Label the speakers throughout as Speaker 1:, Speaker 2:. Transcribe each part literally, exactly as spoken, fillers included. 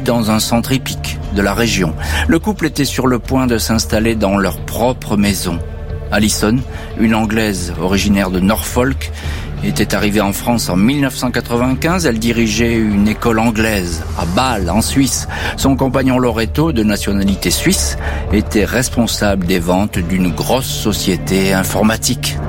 Speaker 1: dans un centre hippique de la région. Le couple était sur le point de s'installer dans leur propre maison. Alison, une Anglaise originaire de Norfolk, était arrivée en France en mille neuf cent quatre-vingt-quinze. Elle dirigeait une école anglaise à Bâle, en Suisse. Son compagnon Loreto, de nationalité suisse, était responsable des ventes d'une grosse société informatique.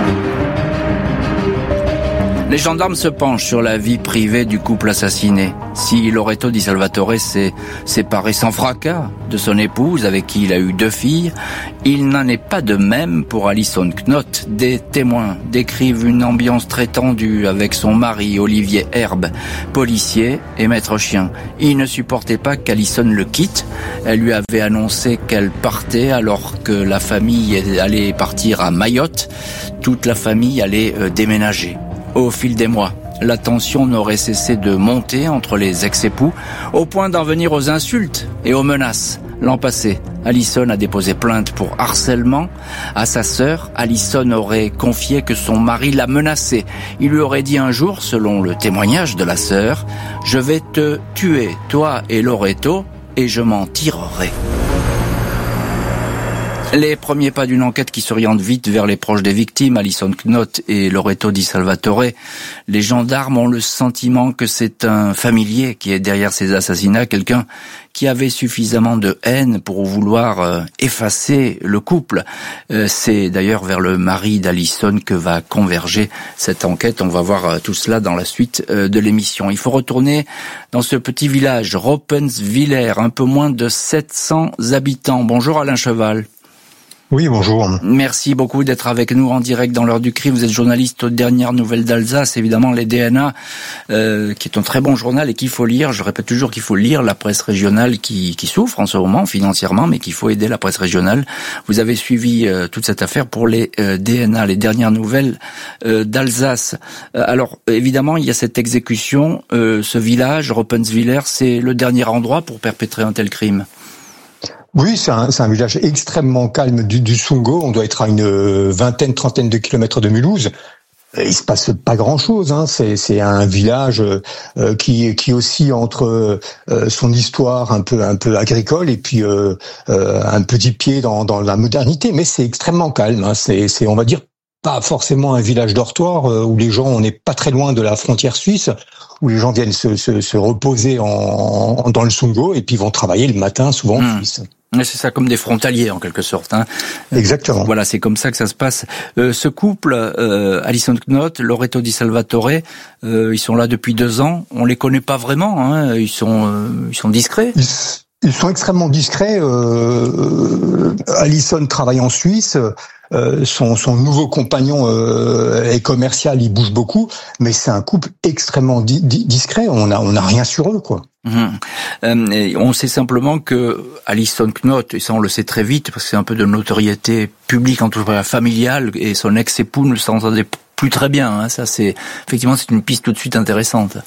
Speaker 1: Les gendarmes se penchent sur la vie privée du couple assassiné. Si Loreto Di Salvatore s'est séparé sans fracas de son épouse, avec qui il a eu deux filles, il n'en est pas de même pour Alison Knott. Des témoins décrivent une ambiance très tendue avec son mari Olivier Herbe, policier et maître chien. Il ne supportait pas qu'Alison le quitte. Elle lui avait annoncé qu'elle partait alors que la famille allait partir à Mayotte. Toute la famille allait euh, déménager. Au fil des mois, la tension n'aurait cessé de monter entre les ex-époux, au point d'en venir aux insultes et aux menaces. L'an passé, Alison a déposé plainte pour harcèlement. À sa sœur, Alison aurait confié que son mari l'a menacée. Il lui aurait dit un jour, selon le témoignage de la sœur, « Je vais te tuer, toi et Loreto, et je m'en tirerai ». Les premiers pas d'une enquête qui s'oriente vite vers les proches des victimes, Alison Knott et Loreto Di Salvatore. Les gendarmes ont le sentiment que c'est un familier qui est derrière ces assassinats, quelqu'un qui avait suffisamment de haine pour vouloir euh, effacer le couple. Euh, c'est d'ailleurs vers le mari d'Alison que va converger cette enquête. On va voir euh, tout cela dans la suite euh, de l'émission. Il faut retourner dans ce petit village, Roppenwiller, un peu moins de sept cents habitants. Bonjour Alain Cheval.
Speaker 2: Oui, bonjour.
Speaker 1: Merci beaucoup d'être avec nous en direct dans l'heure du crime. Vous êtes journaliste aux dernières nouvelles d'Alsace, évidemment les D N A, euh, qui est un très bon journal et qu'il faut lire. Je répète toujours qu'il faut lire la presse régionale qui, qui souffre en ce moment financièrement, mais qu'il faut aider la presse régionale. Vous avez suivi euh, toute cette affaire pour les euh, D N A, les dernières nouvelles euh, d'Alsace. Euh, alors, évidemment, il y a cette exécution. Euh, ce village, Roppenwiller, c'est le dernier endroit pour perpétrer un tel crime.
Speaker 2: Oui, c'est un, c'est un village extrêmement calme du, du Sungo. On doit être à une vingtaine, trentaine de kilomètres de Mulhouse. Il se passe pas grand-chose. Hein. C'est, c'est un village euh, qui, qui oscille entre euh, son histoire un peu, un peu agricole et puis euh, euh, un petit pied dans, dans la modernité. Mais c'est extrêmement calme. Hein. C'est, c'est, on va dire, pas forcément un village dortoir euh, où les gens, on n'est pas très loin de la frontière suisse, où les gens viennent se, se, se reposer en, en, dans le Sungo et puis vont travailler le matin, souvent en
Speaker 1: mmh.
Speaker 2: Suisse.
Speaker 1: C'est ça, comme des frontaliers en quelque sorte. Hein.
Speaker 2: Exactement.
Speaker 1: Voilà, c'est comme ça que ça se passe. Euh, ce couple, euh, Alison Knott, Loreto Di Salvatore, euh, ils sont là depuis deux ans. On les connaît pas vraiment. Hein. Ils sont, euh, ils sont discrets.
Speaker 2: Ils, ils sont extrêmement discrets. Euh, Alison travaille en Suisse. Euh, son, son nouveau compagnon euh, est commercial, il bouge beaucoup, mais c'est un couple extrêmement di- di- discret. On a, on a rien sur eux, quoi.
Speaker 1: Mmh. Euh, on sait simplement que Alison Knott, et ça on le sait très vite parce que c'est un peu de notoriété publique, en tout cas familiale, et son ex-époux ne s'entendait plus très bien. Hein. Ça, c'est effectivement c'est une piste tout de suite intéressante.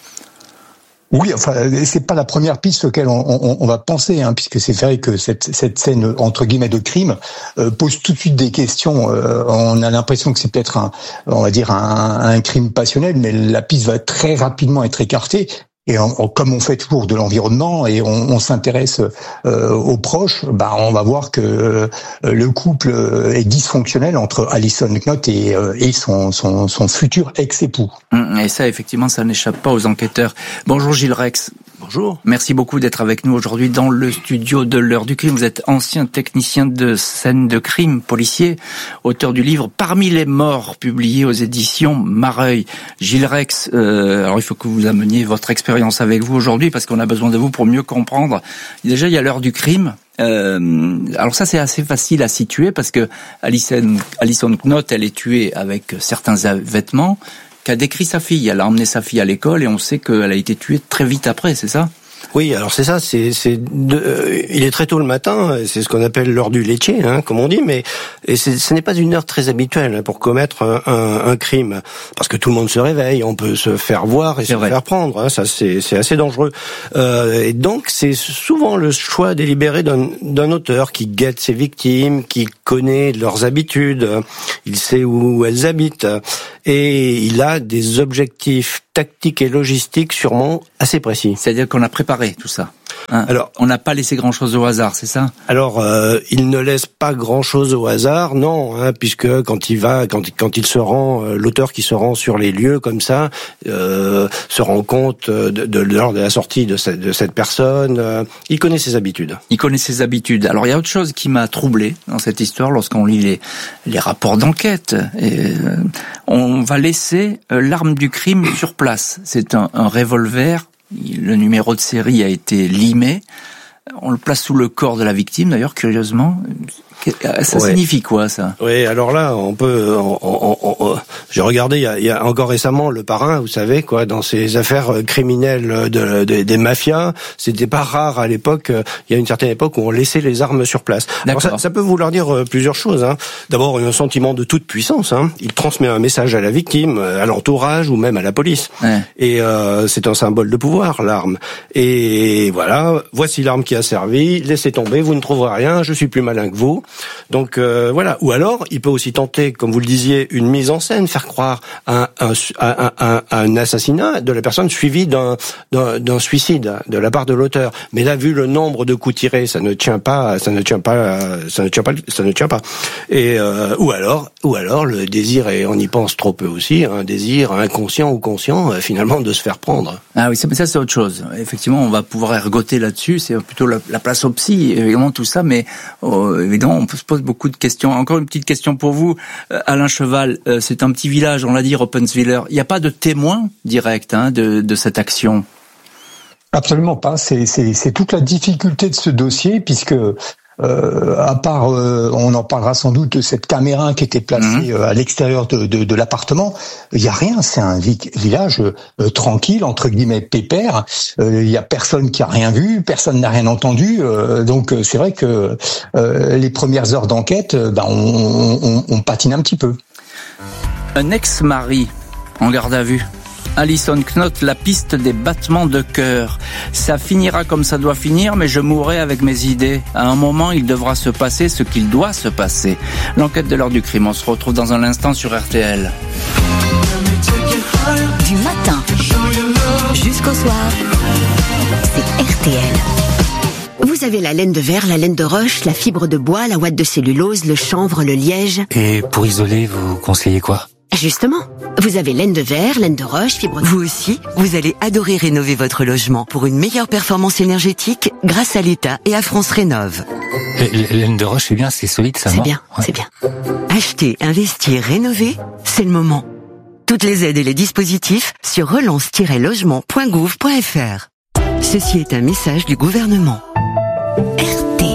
Speaker 2: Oui, enfin, c'est pas la première piste auquel on, on, on va penser, hein, puisque c'est vrai que cette, cette scène entre guillemets de crime euh, pose tout de suite des questions. Euh, on a l'impression que c'est peut-être un, on va dire un, un crime passionnel, mais la piste va très rapidement être écartée. Et on, on, comme on fait toujours de l'environnement et on, on s'intéresse euh, aux proches, bah on va voir que euh, le couple est dysfonctionnel entre Alison Knott et, euh, et son, son, son futur ex-époux.
Speaker 1: Et ça, effectivement, ça n'échappe pas aux enquêteurs. Bonjour Gilles Rex. Bonjour. Merci beaucoup d'être avec nous aujourd'hui dans le studio de l'heure du crime. Vous êtes ancien technicien de scène de crime policier, auteur du livre Parmi les morts, publié aux éditions Mareuil. Gilles Rex, euh, alors il faut que vous ameniez votre expérience avec vous aujourd'hui parce qu'on a besoin de vous pour mieux comprendre. Déjà, il y a l'heure du crime. Euh, alors ça, c'est assez facile à situer parce que Alison, Alison Knott, elle est tuée avec certains vêtements qu'a décrit sa fille. Elle a emmené sa fille à l'école et on sait qu'elle a été tuée très vite après, c'est ça ?
Speaker 3: Oui, alors c'est ça, c'est c'est de, euh, il est très tôt le matin, c'est ce qu'on appelle l'heure du laitier, hein, comme on dit, mais et c'est, ce n'est pas une heure très habituelle pour commettre un, un, un crime, parce que tout le monde se réveille, on peut se faire voir et c'est se vrai. faire prendre, hein, ça c'est c'est assez dangereux. Euh, et donc c'est souvent le choix délibéré d'un, d'un auteur qui guette ses victimes, qui connaît leurs habitudes, il sait où elles habitent, et il a des objectifs tactiques et logistiques sûrement assez précis.
Speaker 1: C'est-à-dire qu'on a préparé tout ça. Hein, alors, on n'a pas laissé grand-chose au hasard, c'est ça?
Speaker 3: Alors, euh, il ne laisse pas grand-chose au hasard, non, hein, puisque quand il va, quand, quand il se rend, euh, l'auteur qui se rend sur les lieux comme ça, euh, se rend compte de, de lors de la sortie de cette, de cette personne, euh, il connaît ses habitudes.
Speaker 1: Il connaît ses habitudes. Alors, il y a autre chose qui m'a troublé dans cette histoire lorsqu'on lit les, les rapports d'enquête. Et, euh, on va laisser euh, l'arme du crime sur place. C'est un, un revolver. Le numéro de série a été limé. On le place sous le corps de la victime, d'ailleurs, curieusement. Ça ouais. signifie quoi, ça?
Speaker 3: Oui, alors là, on peut... On, on, on, on, j'ai regardé il y, a, il y a encore récemment Le Parrain, vous savez, quoi, dans ces affaires criminelles de, de, des mafias, c'était pas rare à l'époque. Il y a une certaine époque où on laissait les armes sur place. Alors ça, ça peut vouloir dire plusieurs choses. Hein. D'abord, un sentiment de toute puissance. Hein. Il transmet un message à la victime, à l'entourage ou même à la police. Ouais. Et euh, c'est un symbole de pouvoir, l'arme. Et voilà, voici l'arme qui a servi. Laissez tomber, vous ne trouverez rien. Je suis plus malin que vous. Donc euh, voilà. Ou alors, il peut aussi tenter, comme vous le disiez, une mise en scène, faire croire à un, un, un, un assassinat de la personne suivi d'un, d'un, d'un suicide de la part de l'auteur. Mais là, vu le nombre de coups tirés, ça ne tient pas, ça ne tient pas, ça ne tient pas, ça ne tient pas. Et euh, ou alors, ou alors le désir, et on y pense trop peu aussi, un désir inconscient ou conscient, finalement, de se faire prendre.
Speaker 1: Ah oui, ça, ça c'est autre chose. Effectivement, on va pouvoir ergoter là-dessus. C'est plutôt la, la place au psy, évidemment tout ça, mais euh, évidemment, on se pose beaucoup de questions. Encore une petite question pour vous, Alain Cheval. Euh, c'est un petit village, on l'a dit, Roppenswiller. Il n'y a pas de témoin direct hein, de, de cette action.
Speaker 2: Absolument pas. C'est, c'est, c'est toute la difficulté de ce dossier, puisque Euh, à part, euh, on en parlera sans doute de cette caméra qui était placée mmh. euh, à l'extérieur de, de, de l'appartement. Il y a rien, c'est un vi- village euh, tranquille, entre guillemets pépère. Euh, il y a personne qui a rien vu, personne n'a rien entendu. Euh, donc c'est vrai que euh, les premières heures d'enquête, ben on, on, on patine un petit peu.
Speaker 1: Un ex-mari en garde à vue. Alison Knott, la piste des battements de cœur. Ça finira comme ça doit finir, mais je mourrai avec mes idées. À un moment, il devra se passer ce qu'il doit se passer. L'enquête de l'heure du crime, on se retrouve dans un instant sur R T L.
Speaker 4: Du matin jusqu'au soir, c'est R T L. Vous avez la laine de verre, la laine de roche, la fibre de bois, la ouate de cellulose, le chanvre, le liège.
Speaker 5: Et pour isoler, vous conseillez quoi ?
Speaker 4: Justement, vous avez laine de verre, laine de roche, fibre de...
Speaker 6: Vous aussi, vous allez adorer rénover votre logement pour une meilleure performance énergétique grâce à l'État et à France Rénov.
Speaker 5: Laine de roche, c'est bien, c'est solide, ça,
Speaker 4: C'est
Speaker 5: non
Speaker 4: bien,
Speaker 5: ouais.
Speaker 4: c'est bien.
Speaker 6: Acheter, investir, rénover, c'est le moment. Toutes les aides et les dispositifs sur relance tiret logement point gouv point f r. Ceci est un message du gouvernement.
Speaker 4: R T L.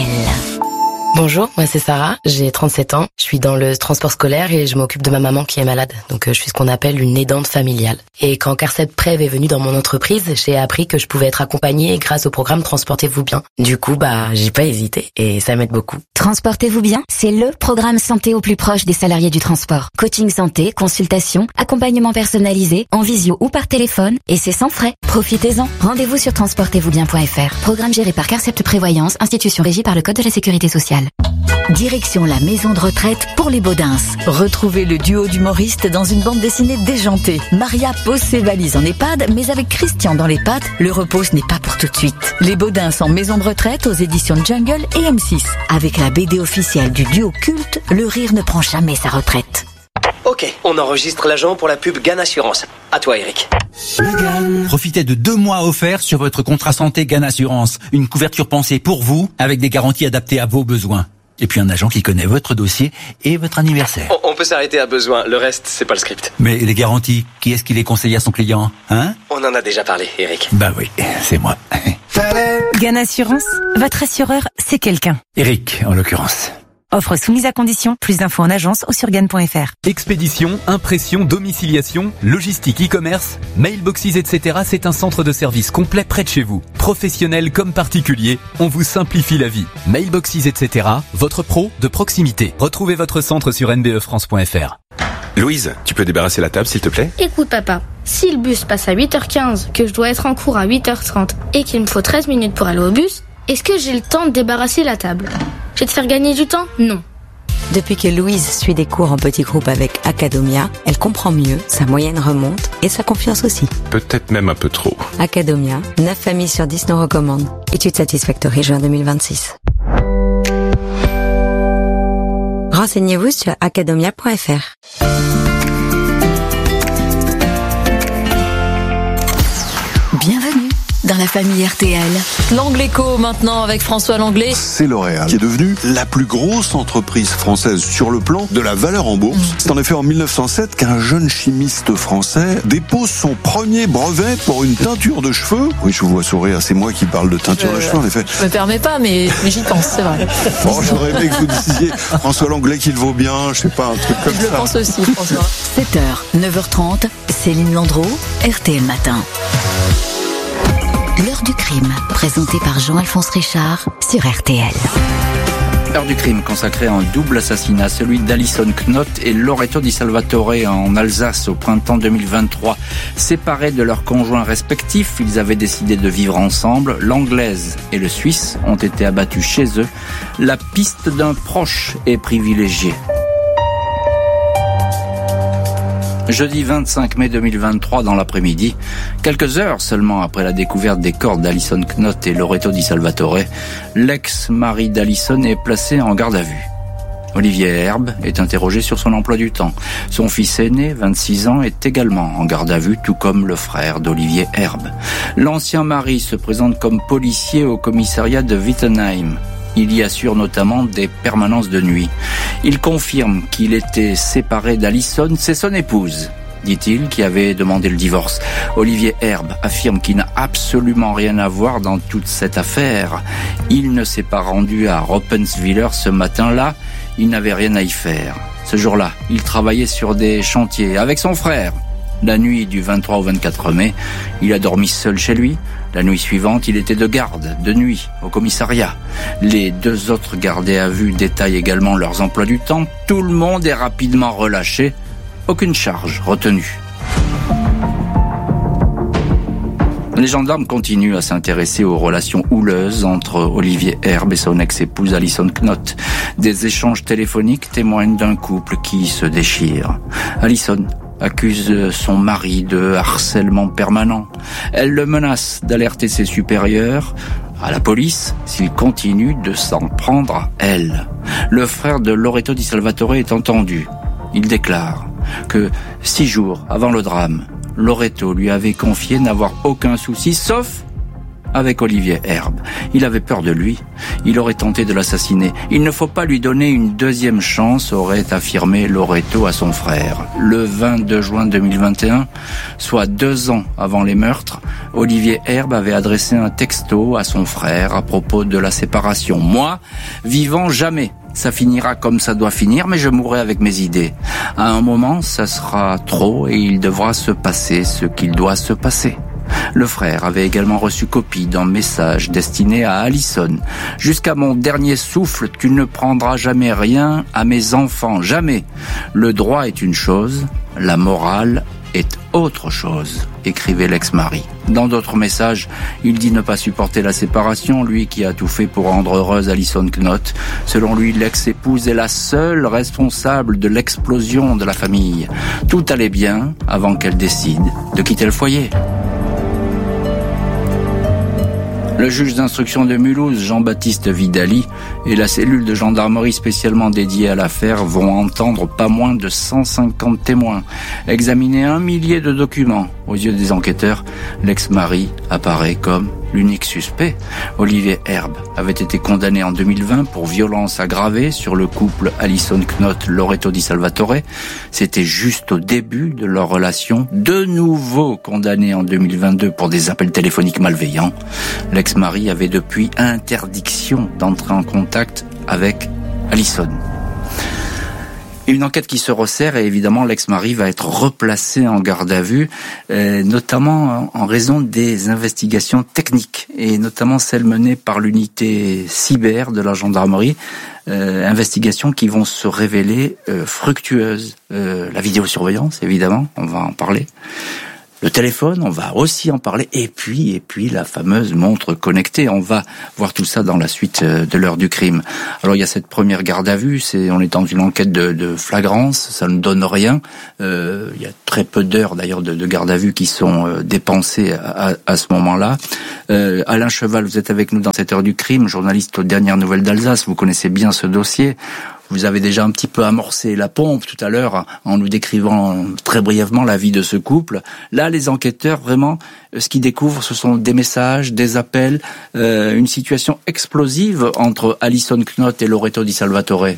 Speaker 7: Bonjour, moi c'est Sarah, j'ai trente-sept ans, je suis dans le transport scolaire et je m'occupe de ma maman qui est malade, donc je suis ce qu'on appelle une aidante familiale. Et quand Carcep Prev est venu dans mon entreprise, j'ai appris que je pouvais être accompagnée grâce au programme Transportez-vous bien. Du coup, bah j'ai pas hésité et ça m'aide beaucoup.
Speaker 8: Transportez-vous bien, c'est le programme santé au plus proche des salariés du transport. Coaching santé, consultation, accompagnement personnalisé, en visio ou par téléphone, et c'est sans frais. Profitez-en. Rendez-vous sur transportez vous bien point f r. Programme géré par Carcept Prévoyance, institution régie par le Code de la Sécurité sociale. Direction la maison de retraite pour les Baudins.
Speaker 9: Retrouvez le duo d'humoristes dans une bande dessinée déjantée. Maria pose ses valises en EHPAD, mais avec Christian dans les pattes, le repos ce n'est pas pour tout de suite. Les Baudins en maison de retraite aux éditions Jungle et M six. Avec la B D officielle du duo culte, le rire ne prend jamais sa retraite.
Speaker 10: Ok, on enregistre l'agent pour la pub Gan Assurance. À toi, Eric.
Speaker 11: Profitez de deux mois offerts sur votre contrat santé Gan Assurance. Une couverture pensée pour vous, avec des garanties adaptées à vos besoins. Et puis un agent qui connaît votre dossier et votre anniversaire.
Speaker 10: On, on peut s'arrêter à besoin, le reste, c'est pas le script.
Speaker 11: Mais les garanties, qui est-ce qui les conseille à son client, hein ?
Speaker 10: On en a déjà parlé, Eric.
Speaker 11: Bah oui, c'est moi.
Speaker 12: Gan Assurance, votre assureur, c'est quelqu'un.
Speaker 11: Eric, en l'occurrence.
Speaker 12: Offre soumise à condition, plus d'infos en agence ou sur gan point f r.
Speaker 13: Expédition, impression, domiciliation, logistique, e-commerce, mailboxes, et cetera. C'est un centre de service complet près de chez vous. Professionnels comme particuliers, on vous simplifie la vie. Mailboxes, et cetera. Votre pro de proximité. Retrouvez votre centre sur n b e france point f r.
Speaker 14: Louise, tu peux débarrasser la table s'il te plaît ?
Speaker 15: Écoute papa, si le bus passe à huit heures quinze, que je dois être en cours à huit heures trente et qu'il me faut treize minutes pour aller au bus, est-ce que j'ai le temps de débarrasser la table ? Je vais te faire gagner du temps ? Non.
Speaker 16: Depuis que Louise suit des cours en petits groupes avec Acadomia, elle comprend mieux, sa moyenne remonte et sa confiance aussi.
Speaker 14: Peut-être même un peu trop.
Speaker 16: Acadomia, neuf familles sur dix nous recommandent. Étude Satisfactory, juin deux mille vingt-six. Renseignez-vous sur academia point f r.
Speaker 9: Bienvenue dans la famille R T L.
Speaker 17: L'Angléco maintenant avec François Langlais.
Speaker 18: C'est L'Oréal qui est devenue la plus grosse entreprise française sur le plan de la valeur en bourse. Mmh. C'est en effet en mille neuf cent sept qu'un jeune chimiste français dépose son premier brevet pour une teinture de cheveux. Oui, je vous vois sourire, c'est moi qui parle de teinture
Speaker 17: je,
Speaker 18: de cheveux en effet.
Speaker 17: Je me permets pas, mais, mais j'y pense, c'est vrai.
Speaker 18: Bon, j'aurais aimé que vous disiez François Langlais qu'il vaut bien, je sais pas, un truc comme
Speaker 17: je
Speaker 18: ça.
Speaker 17: Je pense aussi, François.
Speaker 9: sept heures, neuf heures trente, Céline Landreau, R T L Matin. L'heure du crime, présentée par Jean-Alphonse Richard sur R T L.
Speaker 1: L'heure du crime consacrée à un double assassinat, celui d'Alison Knott et Loreto Di Salvatore en Alsace au printemps deux mille vingt-trois. Séparés de leurs conjoints respectifs, ils avaient décidé de vivre ensemble. L'Anglaise et le Suisse ont été abattus chez eux. La piste d'un proche est privilégiée. Jeudi vingt-cinq mai deux mille vingt-trois, dans l'après-midi, quelques heures seulement après la découverte des corps d'Alison Knott et Loreto Di Salvatore, l'ex-mari d'Alison est placé en garde à vue. Olivier Herbe est interrogé sur son emploi du temps. Son fils aîné, vingt-six ans, est également en garde à vue, tout comme le frère d'Olivier Herbe. L'ancien mari se présente comme policier au commissariat de Wittenheim. Il y assure notamment des permanences de nuit. Il confirme qu'il était séparé d'Alison, c'est son épouse, dit-il, qui avait demandé le divorce. Olivier Herbe affirme qu'il n'a absolument rien à voir dans toute cette affaire. Il ne s'est pas rendu à Roppenswiller ce matin-là, il n'avait rien à y faire. Ce jour-là, il travaillait sur des chantiers avec son frère. La nuit du vingt-trois au vingt-quatre mai, il a dormi seul chez lui. La nuit suivante, il était de garde, de nuit, au commissariat. Les deux autres gardés à vue détaillent également leurs emplois du temps. Tout le monde est rapidement relâché. Aucune charge retenue. Les gendarmes continuent à s'intéresser aux relations houleuses entre Olivier Herbe et son ex-épouse Alison Knott. Des échanges téléphoniques témoignent d'un couple qui se déchire. Alison accuse son mari de harcèlement permanent. Elle le menace d'alerter ses supérieurs à la police s'il continue de s'en prendre à elle. Le frère de Loreto Di Salvatore est entendu. Il déclare que six jours avant le drame, Loreto lui avait confié n'avoir aucun souci, sauf avec Olivier Herbe. Il avait peur de lui. Il aurait tenté de l'assassiner. Il ne faut pas lui donner une deuxième chance, aurait affirmé Loreto à son frère. Le vingt-deux juin deux mille vingt et un, soit deux ans avant les meurtres, Olivier Herbe avait adressé un texto à son frère à propos de la séparation. « Moi, vivant jamais. Ça finira comme ça doit finir, mais je mourrai avec mes idées. À un moment, ça sera trop et il devra se passer ce qu'il doit se passer. » Le frère avait également reçu copie d'un message destiné à Alison. « Jusqu'à mon dernier souffle, tu ne prendras jamais rien à mes enfants, jamais. Le droit est une chose, la morale est autre chose », écrivait l'ex-mari. Dans d'autres messages, il dit ne pas supporter la séparation, lui qui a tout fait pour rendre heureuse Alison Knott. Selon lui, l'ex-épouse est la seule responsable de l'explosion de la famille. Tout allait bien avant qu'elle décide de quitter le foyer. Le juge d'instruction de Mulhouse, Jean-Baptiste Vidali, et la cellule de gendarmerie spécialement dédiée à l'affaire vont entendre pas moins de cent cinquante témoins, examiner un millier de documents. Aux yeux des enquêteurs, l'ex-mari apparaît comme l'unique suspect. Olivier Herbe avait été condamné en deux mille vingt pour violence aggravée sur le couple Alison Knott-Loreto Di Salvatore. C'était juste au début de leur relation. De nouveau condamné en deux mille vingt-deux pour des appels téléphoniques malveillants. L'ex-mari avait depuis interdiction d'entrer en contact avec Alison. Une enquête qui se resserre et évidemment l'ex-mari va être replacé en garde à vue, euh, notamment en raison des investigations techniques et notamment celles menées par l'unité cyber de la gendarmerie, euh, investigations qui vont se révéler euh, fructueuses. Euh, la vidéosurveillance, évidemment, on va en parler. de téléphone, on va aussi en parler, et puis et puis la fameuse montre connectée. On va voir tout ça dans la suite de l'heure du crime. Alors il y a cette première garde à vue, c'est on est dans une enquête de, de flagrance, ça ne donne rien. Euh, il y a très peu d'heures d'ailleurs de, de garde à vue qui sont euh, dépensées à, à, à ce moment-là. Euh, Alain Cheval, vous êtes avec nous dans cette heure du crime, journaliste aux dernières nouvelles d'Alsace. Vous connaissez bien ce dossier. Vous avez déjà un petit peu amorcé la pompe tout à l'heure en nous décrivant très brièvement la vie de ce couple. Là, les enquêteurs, vraiment, ce qu'ils découvrent, ce sont des messages, des appels, euh, une situation explosive entre Alison Knott et Loreto Di Salvatore.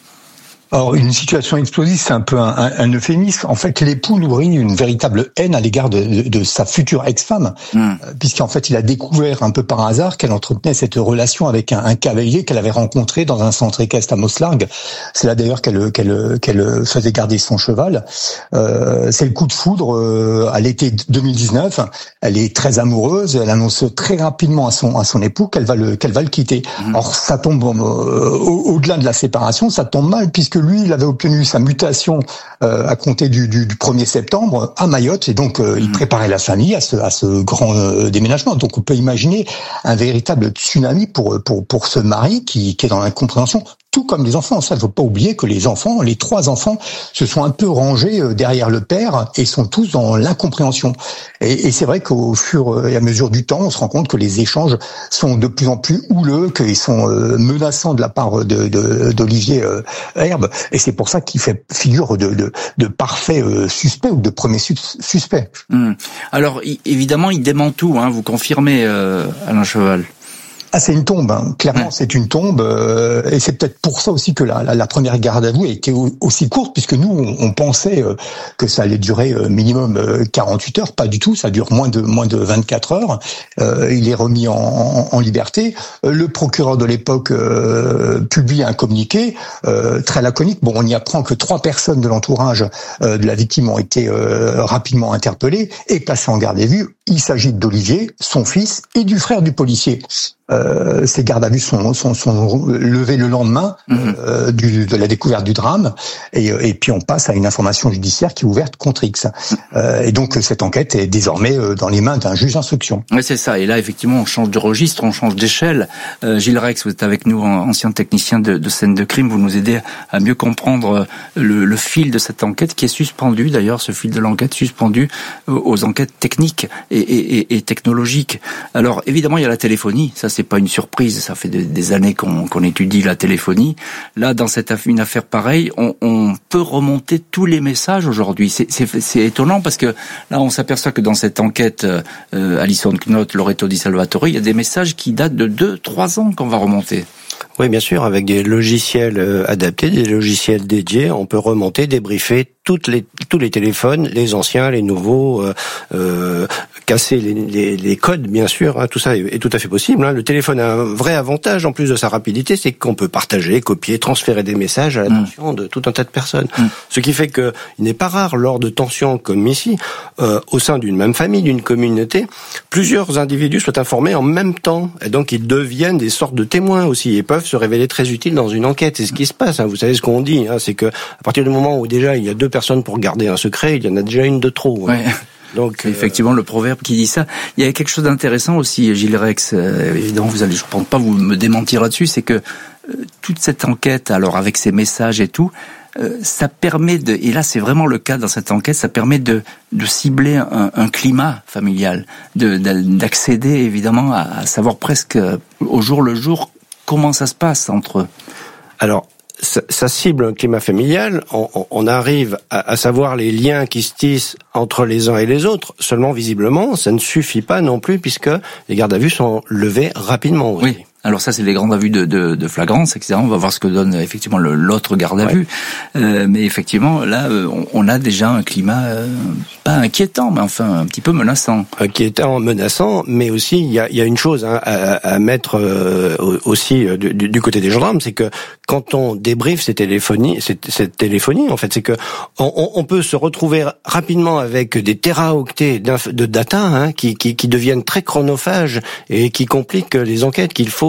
Speaker 2: Alors, une situation explosive, c'est un peu un, un, un euphémisme. En fait, l'époux nourrit une véritable haine à l'égard de, de, de sa future ex-femme, mmh. puisqu'en fait, il a découvert un peu par hasard qu'elle entretenait cette relation avec un, un cavalier qu'elle avait rencontré dans un centre équestre à Moslargues. C'est là d'ailleurs qu'elle, qu'elle, qu'elle faisait garder son cheval. Euh, c'est le coup de foudre euh, à l'été deux mille dix-neuf. Elle est très amoureuse. Elle annonce très rapidement à son à son époux qu'elle va le qu'elle va le quitter. Mmh. Or, ça tombe euh, au, au-delà de la séparation, ça tombe mal puisque lui, il avait obtenu sa mutation euh, à compter du, du, du premier septembre à Mayotte, et donc euh, mmh. il préparait la famille à ce, à ce grand euh, déménagement. Donc on peut imaginer un véritable tsunami pour pour pour ce mari qui, qui est dans l'incompréhension, tout comme les enfants. Ça, il ne faut pas oublier que les enfants, les trois enfants, se sont un peu rangés derrière le père et sont tous dans l'incompréhension. Et, et c'est vrai qu'au fur et à mesure du temps, on se rend compte que les échanges sont de plus en plus houleux, qu'ils sont euh, menaçants de la part de, de, d'Olivier euh, Herbe. Et c'est pour ça qu'il fait figure de, de, de parfait euh, suspect ou de premier sus- suspect.
Speaker 1: Mmh. Alors, y, évidemment, il dément tout, hein, vous confirmez, euh, Alain Cheval?
Speaker 2: Ah, c'est une tombe, hein. Clairement, ouais. C'est une tombe, euh, et c'est peut-être pour ça aussi que la, la, la première garde à vue a été aussi courte, puisque nous, on, on pensait euh, que ça allait durer euh, minimum euh, quarante-huit heures, pas du tout, ça dure moins de moins de vingt-quatre heures. Euh, il est remis en, en, en liberté. Euh, le procureur de l'époque euh, publie un communiqué euh, très laconique. Bon, on y apprend que trois personnes de l'entourage euh, de la victime ont été euh, rapidement interpellées et placées en garde à vue. Il s'agit d'Olivier, son fils, et du frère du policier. Euh, ces gardes à vue sont, sont, sont levés le lendemain euh, du, de la découverte du drame, et, et puis on passe à une information judiciaire qui est ouverte contre X. Euh, et donc cette enquête est désormais dans les mains d'un juge d'instruction.
Speaker 1: Oui, c'est ça. Et là, effectivement, on change de registre, on change d'échelle. Euh, Gilles Rex, vous êtes avec nous, ancien technicien de, de scène de crime. Vous nous aidez à mieux comprendre le, le fil de cette enquête qui est suspendu, d'ailleurs, ce fil de l'enquête suspendu aux enquêtes techniques et, et, et technologiques. Alors, évidemment, il y a la téléphonie. Ça, c'est pas une surprise, ça fait des, des années qu'on, qu'on étudie la téléphonie. Là, dans cette affaire, une affaire pareille, on, on peut remonter tous les messages aujourd'hui. C'est, c'est, c'est étonnant parce que là, on s'aperçoit que dans cette enquête, euh, Alison Knott, Loreto Di Salvatore, il y a des messages qui datent de deux, trois ans qu'on va remonter.
Speaker 3: Oui, bien sûr, avec des logiciels adaptés, des logiciels dédiés, on peut remonter, débriefer toutes les, tous les téléphones, les anciens, les nouveaux, euh, euh, casser les, les, les codes, bien sûr, hein, tout ça est, est tout à fait possible. Hein. Le téléphone a un vrai avantage, en plus de sa rapidité, c'est qu'on peut partager, copier, transférer des messages à l'attention mmh. de tout un tas de personnes. Mmh. Ce qui fait que il n'est pas rare, lors de tensions comme ici, euh, au sein d'une même famille, d'une communauté, plusieurs individus soient informés en même temps, et donc ils deviennent des sortes de témoins aussi, et peuvent se révéler très utiles dans une enquête. C'est ce qui se passe, hein. Vous savez ce qu'on dit, hein, c'est que à partir du moment où déjà il y a deux personnes pour garder un secret, il y en a déjà une de trop. Hein. Ouais.
Speaker 1: Donc, c'est effectivement euh... le proverbe qui dit ça. Il y a quelque chose d'intéressant aussi, Gilles Rex. Euh, évidemment, vous allez, je ne pense pas vous me démentir là-dessus, c'est que euh, toute cette enquête, alors avec ces messages et tout, euh, ça permet de, et là c'est vraiment le cas dans cette enquête, ça permet de, de cibler un, un climat familial, de, d'accéder évidemment à, à savoir presque au jour le jour comment ça se passe entre eux.
Speaker 3: Alors, ça, ça cible un climat familial, on, on arrive à, à savoir les liens qui se tissent entre les uns et les autres, seulement visiblement, ça ne suffit pas non plus puisque les gardes à vue sont levés rapidement aussi.
Speaker 1: Oui. Alors ça, c'est les gardes à vue de, de, de flagrance, et cetera. On va voir ce que donne effectivement le, l'autre garde à vue. Ouais. Euh, mais effectivement, là, on, on a déjà un climat euh, pas inquiétant, mais enfin un petit peu menaçant.
Speaker 3: Inquiétant, menaçant, mais aussi il y a, il y a une chose hein, à, à mettre euh, aussi euh, du, du côté des gendarmes, c'est que quand on débriefe ces téléphonies, cette, cette téléphonie, en fait, c'est que on, on peut se retrouver rapidement avec des téraoctets de data hein, qui, qui, qui deviennent très chronophages et qui compliquent les enquêtes qu'il faut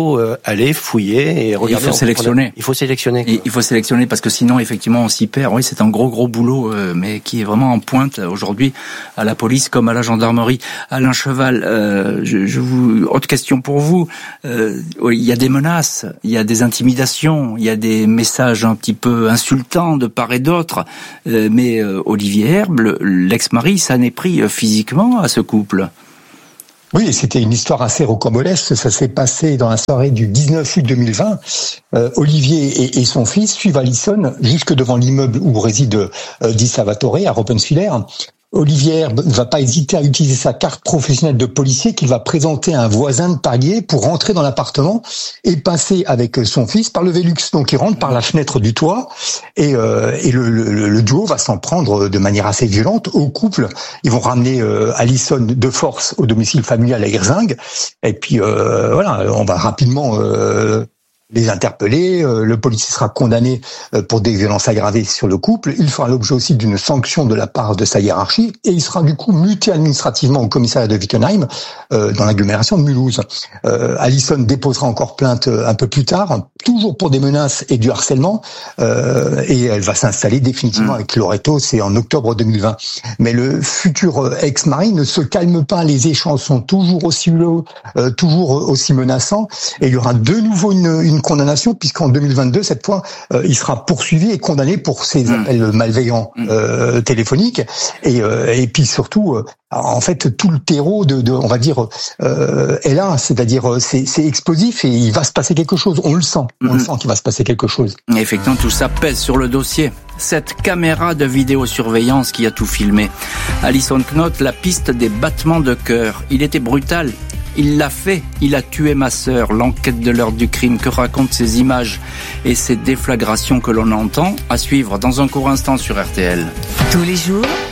Speaker 3: faut euh, aller fouiller et regarder.
Speaker 1: Il faut sélectionner.
Speaker 3: Il faut sélectionner.
Speaker 1: Et il faut sélectionner parce que sinon, effectivement, on s'y perd. Oui, c'est un gros, gros boulot, euh, mais qui est vraiment en pointe aujourd'hui à la police comme à la gendarmerie. Alain Cheval, euh, je, je vous autre question pour vous. Euh, il y a des menaces, il y a des intimidations, il y a des messages un petit peu insultants de part et d'autre. Euh, mais euh, Olivier Herbe, l'ex-mari, ça n'est pris physiquement à ce couple.
Speaker 2: Oui, c'était une histoire assez rocambolesque. Ça s'est passé dans la soirée du dix-neuf août deux mille vingt. Euh, Olivier et, et son fils suivent Alison jusque devant l'immeuble où réside euh, Di Salvatore à Roppenweiler. Olivier ne va pas hésiter à utiliser sa carte professionnelle de policier qu'il va présenter à un voisin de palier pour rentrer dans l'appartement et passer avec son fils par le Velux. Donc il rentre par la fenêtre du toit et, euh, et le, le, le duo va s'en prendre de manière assez violente au couple. Ils vont ramener euh, Alison de force au domicile familial à Erzinc et puis euh, voilà, on va rapidement euh, les interpeller. Euh, le policier sera condamné euh, pour des violences aggravées sur le couple. Il fera l'objet aussi d'une sanction de la part de sa hiérarchie et il sera du coup muté administrativement au commissariat de Wittenheim euh, dans l'agglomération de Mulhouse. Euh, Alison déposera encore plainte euh, un peu plus tard, toujours pour des menaces et du harcèlement, euh, et elle va s'installer définitivement mmh. avec Loreto, c'est en octobre deux mille vingt. Mais le futur ex-mari ne se calme pas, les échanges sont toujours aussi lourds, euh, toujours aussi menaçants, et il y aura de nouveau une, une condamnation, puisqu'en deux mille vingt-deux, cette fois, euh, il sera poursuivi et condamné pour ses mmh. appels malveillants euh, téléphoniques, et, euh, et puis surtout, euh, en fait, tout le terreau de, de on va dire, euh, est là, c'est-à-dire c'est, c'est explosif et il va se passer quelque chose, on le sent, on mmh. le sent qu'il va se passer quelque chose.
Speaker 1: Effectivement, tout ça pèse sur le dossier. Cette caméra de vidéosurveillance qui a tout filmé. Alison Knott, la piste des battements de cœur. Il était brutal. Il l'a fait, il a tué ma sœur. L'enquête de l'heure du crime, que racontent ces images et ces déflagrations que l'on entend, à suivre dans un court instant sur R T L.
Speaker 6: Tous les jours,